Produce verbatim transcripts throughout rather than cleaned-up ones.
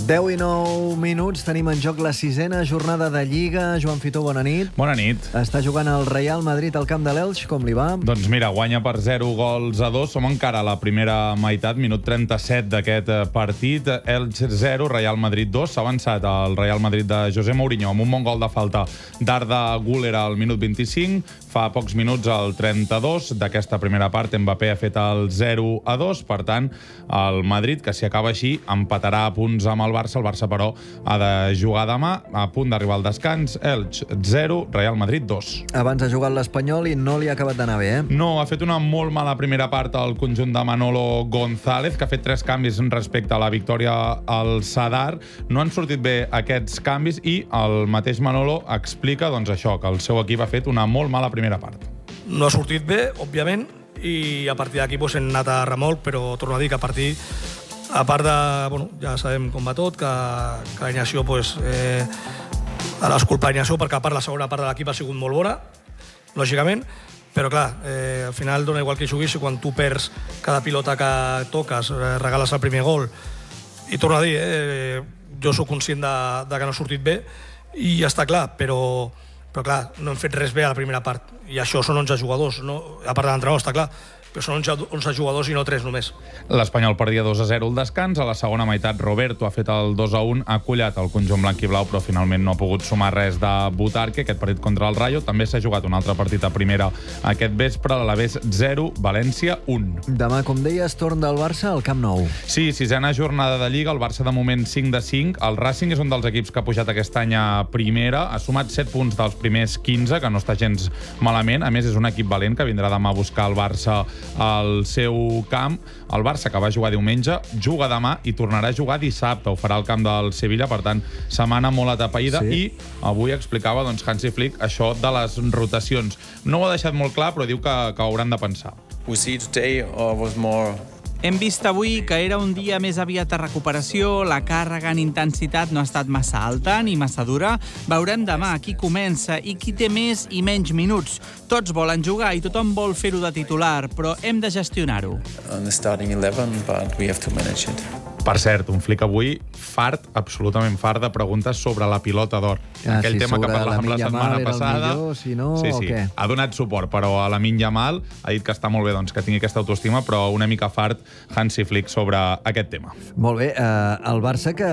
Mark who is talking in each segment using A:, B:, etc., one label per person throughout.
A: deu i nou minuts, tenim en joc la sisena jornada de Lliga. Joan Fitó, bona nit.
B: Bona nit.
A: Està jugant el Real Madrid al camp de l'Elx, com li va?
B: Doncs mira, guanya per zero gols a dos. Som encara a la primera meitat, minut trenta-set d'aquest partit. Elx zero, Real Madrid dos. S'ha avançat el Real Madrid de José Mourinho amb un bon gol de falta d'Arda Güler al minut vint-i-cinc. Fa pocs minuts, al trenta-dos d'aquesta primera part, Mbappé ha fet el zero a dos. Per tant, el Madrid, que si acaba així, empatarà a punts amb el Barça. El Barça, però, ha de jugar demà, a punt d'arribar al descans. Elx zero, Real Madrid dos.
A: Abans ha jugat l'Espanyol i no li ha acabat d'anar bé, eh?
B: No, ha fet una molt mala primera part al conjunt de Manolo González, que ha fet tres canvis respecte a la victòria al Sadar. No han sortit bé aquests canvis i el mateix Manolo explica, doncs, això, que el seu equip ha fet una molt mala primera part.
C: No ha sortit bé, òbviament, i a partir d'aquí pues, hem anat a remolc, però torno a dir que a partir a part de, bueno, ja sabem com va tot, que, que l'alineació, pues, eh, ara es culpa l'alineació perquè a part la segona part de l'equip ha sigut molt bona, lògicament, però clar, eh, al final dona igual que juguis i quan tu perds cada pilota que toques, eh, regales el primer gol, i torno a dir, eh, jo sóc conscient de, de que no ha sortit bé, i ja està clar, però, però clar, no hem fet res bé a la primera part, i això són onze jugadors, no? A part de l'entrenador, està clar, però són onze jugadors i no tres només.
B: L'Espanyol perdia dos a zero al descans. A la segona meitat, Roberto ha fet el dos a un, ha collat el conjunt blanc i blau, però finalment no ha pogut sumar res de Butarque. Aquest partit contra el Rayo. També s'ha jugat un altre partit a primera aquest vespre, l'Alavés zero, València un.
A: Demà, com deies, torn del Barça al Camp Nou.
B: Sí, sisena jornada de Lliga, el Barça de moment cinc de cinc. El Racing és un dels equips que ha pujat aquest any a primera, ha sumat set punts dels primers quinze, que no està gens malament. A més, és un equip valent que vindrà demà a buscar el Barça al seu camp. El Barça, que va jugar diumenge, juga demà i tornarà a jugar dissabte. Ho farà al camp del Sevilla, per tant, setmana molt atapeïda. Sí. I avui explicava, doncs, Hansi Flick això de les rotacions. No ho ha deixat molt clar, però diu que, que hauran de pensar.
D: We see today uh, was more...
E: Hem vist avui que era un dia més aviat de recuperació, la càrrega en intensitat no ha estat massa alta ni massa dura. Veurem demà qui comença i qui té més i menys minuts. Tots volen jugar i tothom vol fer-ho de titular, però hem de gestionar-ho.
D: On the starting eleven, but we have to manage it.
B: Per cert, un Flick avui fart, absolutament fart, de preguntes sobre la pilota d'or.
A: Ah,
B: Aquell
A: sí,
B: tema que parlàvem la setmana passada.
A: Millor, si no,
B: sí, sí. Ha donat suport, però a Lamine Yamal ha dit que està molt bé, doncs, que tingui aquesta autoestima, però una mica fart Hansi Flick sobre aquest tema.
A: Molt bé. Eh, el Barça, que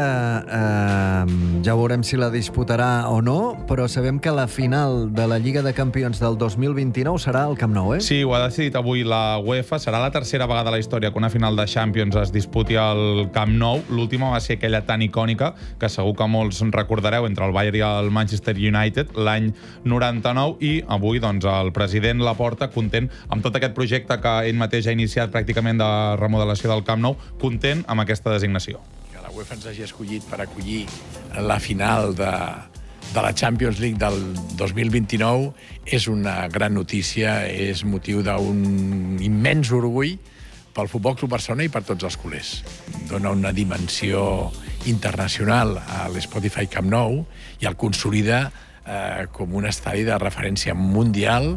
A: eh, ja veurem si la disputarà o no, però sabem que la final de la Lliga de Campions del dos mil vint-i-nou serà al Camp Nou, eh?
B: Sí, ho ha decidit avui la UEFA. Serà la tercera vegada a la història que una final de Champions es disputi al Camp Nou. L'última va ser aquella tan icònica que segur que molts recordareu, entre el Bayern i el Manchester United, l'any noranta-nou, i avui, doncs, el president Laporta, content amb tot aquest projecte que ell mateix ha iniciat pràcticament de remodelació del Camp Nou, content amb aquesta designació.
F: Que la UEFA ens hagi escollit per acollir la final de, de la Champions League del dos mil vint-i-nou és una gran notícia, és motiu d'un immens orgull pel Futbol Club Barcelona i per tots els culers. Dona una dimensió internacional a l'Spotify Camp Nou i el consolida eh, com un estadi de referència mundial.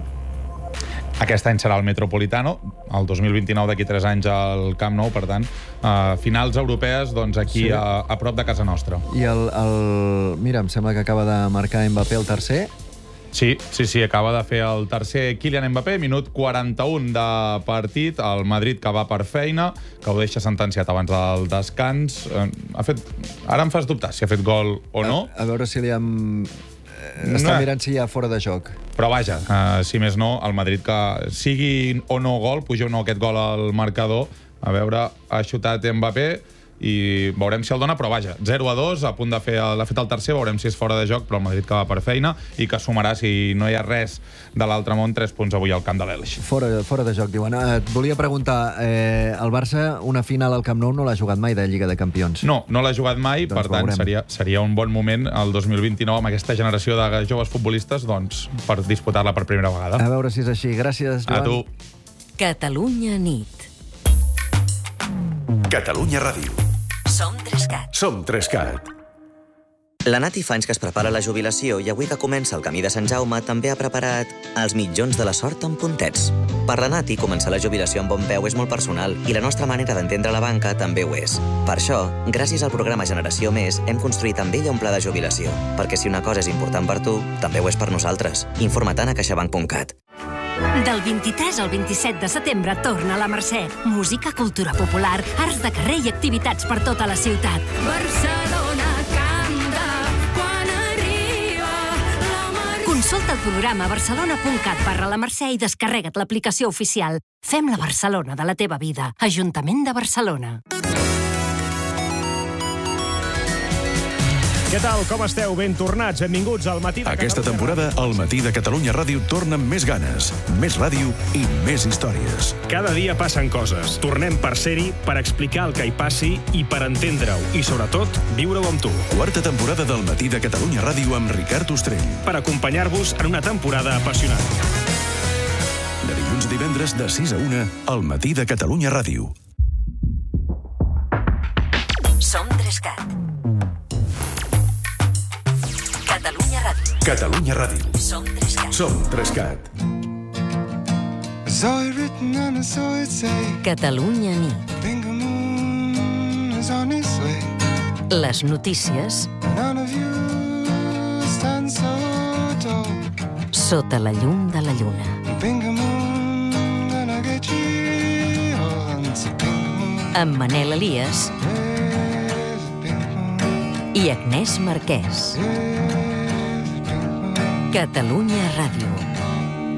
B: Aquest any serà el Metropolitano, el dos mil vint-i-nou, d'aquí tres anys al Camp Nou, per tant, eh, finals europees, doncs, aquí sí. a, a prop de casa nostra.
A: I el, el... Mira, em sembla que acaba de marcar Mbappé el tercer.
B: Sí, sí, sí, acaba de fer el tercer Kylian Mbappé, minut quaranta-un de partit, el Madrid que va per feina, que ho deixa sentenciat abans del descans. Ha fet... Ara em fas dubtar si ha fet gol o no.
A: A, a veure si li hem... Està no. mirant si hi ha fora de joc.
B: Però vaja, uh, si més no, el Madrid, que sigui o no gol, puja o no aquest gol al marcador, a veure, ha xutat Mbappé, i veurem si el dona, però vaja, zero a dos, a punt de fer, l'ha fet el tercer, veurem si és fora de joc, però el Madrid que va per feina i que sumarà, si no hi ha res de l'altre món, tres punts avui al camp de l'Elx.
A: Fora, fora de joc, diuen. Et volia preguntar, eh, el Barça una final al Camp Nou no l'ha jugat mai de Lliga de Campions?
B: No, no l'ha jugat mai, doncs per tant seria, seria un bon moment el dos mil vint-i-nou amb aquesta generació de joves futbolistes, doncs, per disputar-la per primera vegada.
A: A veure si és així. Gràcies, Joan.
B: A tu.
G: Catalunya nit.
H: Catalunya Ràdio.
G: Som Trescat.
H: Som Trescat. La Nati fa anys que es prepara la jubilació i avui que comença el camí de Sant Jaume també ha preparat els mitjons de la sort amb puntets. Per la Nati, començar la jubilació amb bon peu és molt personal i la nostra manera d'entendre la banca també ho és. Per això, gràcies al programa Generació Més, hem construït amb ella un pla de jubilació. Perquè si una cosa és important per tu, també ho és per nosaltres. Informa-te'n a caixabank punt cat.
I: Del vint-i-tres al vint-i-set de setembre torna a la Mercè. Música, cultura popular, arts de carrer i activitats per tota la ciutat. Barcelona canta quan arriba la Mercè. Consulta el programa barcelona punt cat barra la Mercè i descarrega't l'aplicació oficial. Fem la Barcelona de la teva vida. Ajuntament de Barcelona.
J: Què tal, com esteu? Ben tornats, benvinguts al Matí de
K: Aquesta temporada, el Matí de Catalunya Ràdio torna amb més ganes, més ràdio i més històries.
J: Cada dia passen coses. Tornem per ser-hi, per explicar el que hi passi i per entendre-ho. I, sobretot, viure-ho amb tu.
K: Quarta temporada del Matí de Catalunya Ràdio amb Ricard Ostrell.
J: Per acompanyar-vos en una temporada apassionant.
K: De dilluns a divendres, de sis a una, al Matí de Catalunya Ràdio.
G: Som Trescat. Catalunya Ràdio.
K: Catalunya Ràdio.
G: Som Trescat.
K: Som Trescat.
G: Catalunya nit. Les notícies sota la llum de la lluna. Amb Manel Elias i Agnès Marquès. Catalunya Ràdio.